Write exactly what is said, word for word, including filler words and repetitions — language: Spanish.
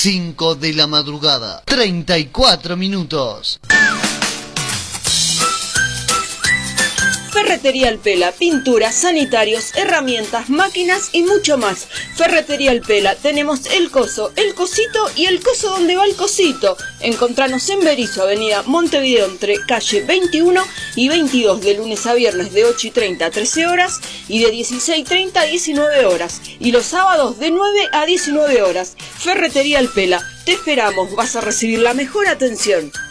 cinco de la madrugada, treinta y cuatro minutos. Ferretería El Pela, pinturas, sanitarios, herramientas, máquinas y mucho más. Ferretería El Pela, tenemos el coso, el cosito y el coso donde va el cosito. Encontranos en Berisso, avenida Montevideo, entre calle veintiuno y veintidós, de lunes a viernes de ocho y treinta a trece horas y de dieciséis y treinta a diecinueve horas. Y los sábados de nueve a diecinueve horas. Ferretería El Pela, te esperamos, vas a recibir la mejor atención.